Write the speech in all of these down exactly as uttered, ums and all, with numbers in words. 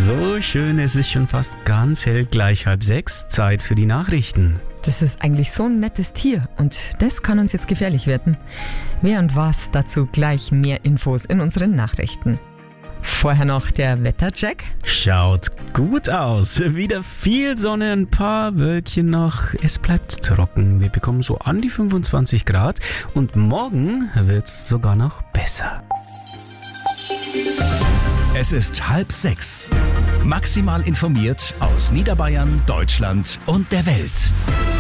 So schön, es ist schon fast ganz hell, gleich halb sechs, Zeit für die Nachrichten. Das ist eigentlich so ein nettes Tier und das kann uns jetzt gefährlich werden. Wer und was, dazu gleich mehr Infos in unseren Nachrichten. Vorher noch der Wettercheck. Schaut gut aus. Wieder viel Sonne, ein paar Wölkchen noch. Es bleibt trocken. Wir bekommen so an die fünfundzwanzig Grad und morgen wird's sogar noch besser. Es ist halb sechs. Maximal informiert aus Niederbayern, Deutschland und der Welt.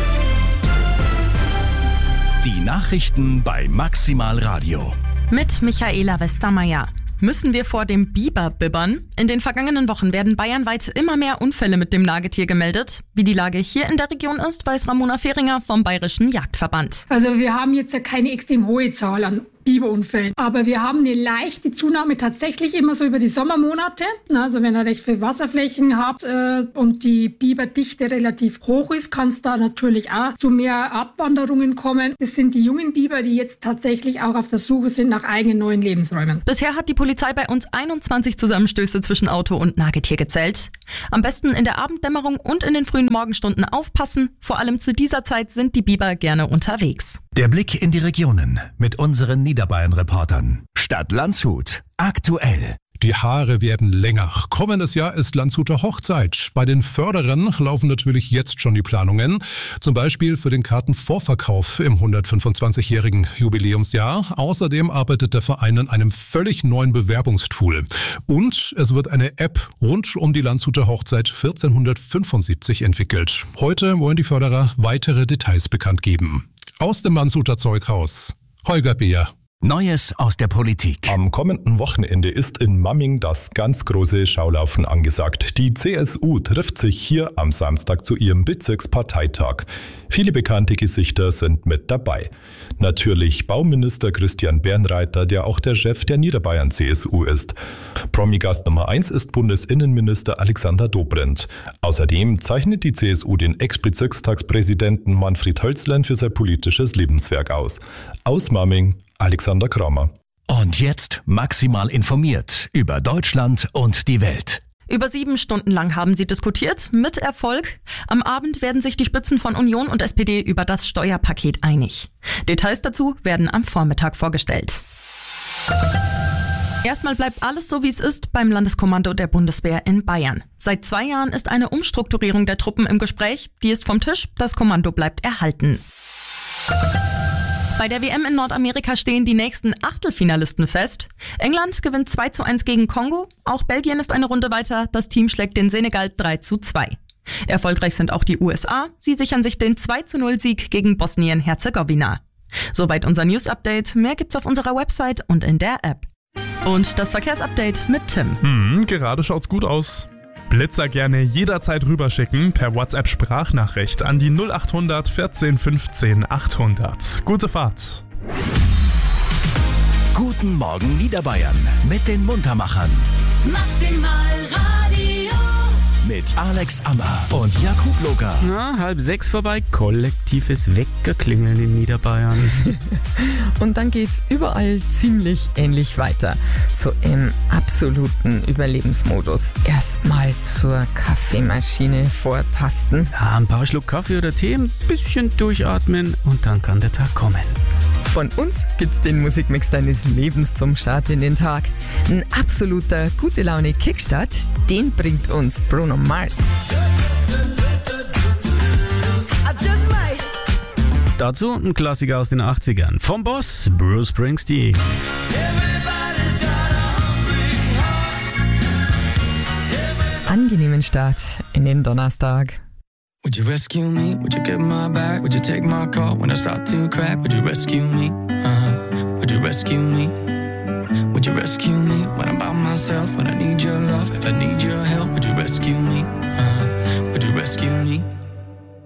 Die Nachrichten bei Maximal Radio. Mit Michaela Westermeier. Müssen wir vor dem Biber bibbern? In den vergangenen Wochen werden bayernweit immer mehr Unfälle mit dem Nagetier gemeldet. Wie die Lage hier in der Region ist, weiß Ramona Fehringer vom Bayerischen Jagdverband. Also wir haben jetzt ja keine extrem hohe Zahl an Biberunfällen. Aber wir haben eine leichte Zunahme tatsächlich immer so über die Sommermonate. Also wenn ihr recht viel Wasserflächen habt äh, und die Biberdichte relativ hoch ist, kann es da natürlich auch zu mehr Abwanderungen kommen. Das sind die jungen Biber, die jetzt tatsächlich auch auf der Suche sind nach eigenen neuen Lebensräumen. Bisher hat die Polizei bei uns einundzwanzig Zusammenstöße zwischen Auto und Nagetier gezählt. Am besten in der Abenddämmerung und in den frühen Morgenstunden aufpassen. Vor allem zu dieser Zeit sind die Biber gerne unterwegs. Der Blick in die Regionen mit unseren Niederbayern-Reportern. Stadt Landshut. Aktuell. Die Haare werden länger. Kommendes Jahr ist Landshuter Hochzeit. Bei den Förderern laufen natürlich jetzt schon die Planungen. Zum Beispiel für den Kartenvorverkauf im hundertfünfundzwanzigjährigen Jubiläumsjahr. Außerdem arbeitet der Verein an einem völlig neuen Bewerbungstool. Und es wird eine App rund um die Landshuter Hochzeit vierzehnhundertfünfundsiebzig entwickelt. Heute wollen die Förderer weitere Details bekannt geben. Aus dem Landshuter Zeughaus, Holger Beer. Neues aus der Politik. Am kommenden Wochenende ist in Mamming das ganz große Schaulaufen angesagt. Die C S U trifft sich hier am Samstag zu ihrem Bezirksparteitag. Viele bekannte Gesichter sind mit dabei. Natürlich Bauminister Christian Bernreiter, der auch der Chef der Niederbayern C S U ist. Promi-Gast Nummer eins ist Bundesinnenminister Alexander Dobrindt. Außerdem zeichnet die C S U den Ex-Bezirkstagspräsidenten Manfred Hölzlein für sein politisches Lebenswerk aus. Aus Mamming, Alexander Kramer. Und jetzt maximal informiert über Deutschland und die Welt. Über sieben Stunden lang haben sie diskutiert, mit Erfolg. Am Abend werden sich die Spitzen von Union und S P D über das Steuerpaket einig. Details dazu werden am Vormittag vorgestellt. Erstmal bleibt alles so, wie es ist beim Landeskommando der Bundeswehr in Bayern. Seit zwei Jahren ist eine Umstrukturierung der Truppen im Gespräch. Die ist vom Tisch, das Kommando bleibt erhalten. Bei der W M in Nordamerika stehen die nächsten Achtelfinalisten fest. England gewinnt zwei zu eins gegen Kongo. Auch Belgien ist eine Runde weiter. Das Team schlägt den Senegal drei zu zwei. Erfolgreich sind auch die U S A. Sie sichern sich den zwei zu null Sieg gegen Bosnien-Herzegowina. Soweit unser News-Update. Mehr gibt's auf unserer Website und in der App. Und das Verkehrsupdate mit Tim. Hm, gerade schaut's gut aus. Blitzer gerne jederzeit rüberschicken per WhatsApp-Sprachnachricht an die null achthundert vierzehn fünfzehn achthundert. Gute Fahrt. Guten Morgen Niederbayern mit den Muntermachern. Maximal Radio. Mit Alex Ammer und Jakub Loga. Na, halb sechs vorbei, kollektives Weckerklingeln in Niederbayern. Und dann geht's überall ziemlich ähnlich weiter. So im absoluten Überlebensmodus. Erstmal zur Kaffeemaschine vortasten. Ja, ein paar Schluck Kaffee oder Tee, ein bisschen durchatmen und dann kann der Tag kommen. Von uns gibt's den Musikmix deines Lebens zum Start in den Tag. Ein absoluter gute Laune Kickstart, den bringt uns Bruno Mars. Dazu ein Klassiker aus den achtzigern. Vom Boss Bruce Springsteen. Angenehmen Start in den Donnerstag. Would you rescue me? Would you get my back? Would you take my call when I start to crack? Would you rescue me? Uh-huh. Would you rescue me? Would you rescue me when I'm by myself? When I need your love, if I need your help, would you rescue me? Uh-huh. Would you rescue me?